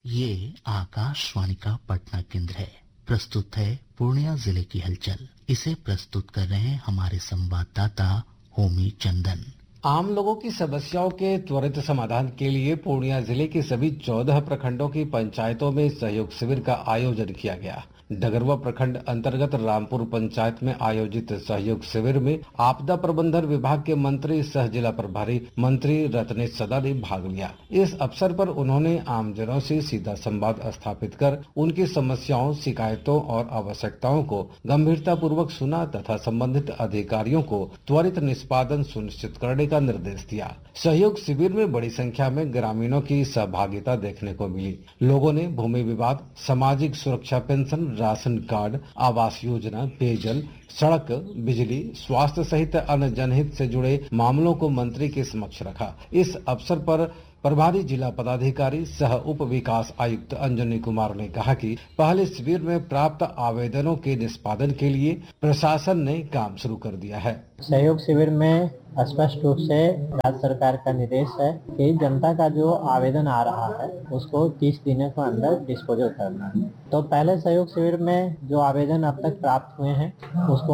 ये आकाशवाणी का पटना केंद्र है। प्रस्तुत है पूर्णिया जिले की हलचल। इसे प्रस्तुत कर रहे हैं हमारे संवाददाता होमी चंदन। आम लोगों की समस्याओं के त्वरित समाधान के लिए पूर्णिया जिले के सभी 14 प्रखंडों की पंचायतों में सहयोग शिविर का आयोजन किया गया। डगरवा प्रखंड अंतर्गत रामपुर पंचायत में आयोजित सहयोग शिविर में आपदा प्रबंधन विभाग के मंत्री सह जिला प्रभारी मंत्री रत्नेश सदा ने भाग लिया। इस अवसर पर उन्होंने आमजनों से सीधा संवाद स्थापित कर उनकी समस्याओं, शिकायतों और आवश्यकताओं को गंभीरता पूर्वक सुना तथा संबंधित अधिकारियों को त्वरित निष्पादन सुनिश्चित करने का निर्देश दिया। सहयोग शिविर में बड़ी संख्या में ग्रामीणों की सहभागिता देखने को मिली। लोगों ने भूमि विवाद, सामाजिक सुरक्षा pension, ration card, Awas Yojana, पेयजल, सड़क, बिजली, स्वास्थ्य सहित अन्य जनहित से जुड़े मामलों को मंत्री के समक्ष रखा। इस अवसर पर प्रभारी जिला पदाधिकारी सह उप विकास आयुक्त अंजनी कुमार ने कहा कि पहले शिविर में प्राप्त आवेदनों के निष्पादन के लिए प्रशासन ने काम शुरू कर दिया है। सहयोग शिविर में स्पष्ट रूप से राज्य सरकार का निर्देश है कि जनता का जो आवेदन आ रहा है उसको 30 दिनों के अंदर डिस्पोजल करना है। तो पहले सहयोग शिविर में जो आवेदन अब तक प्राप्त हुए हैं उसको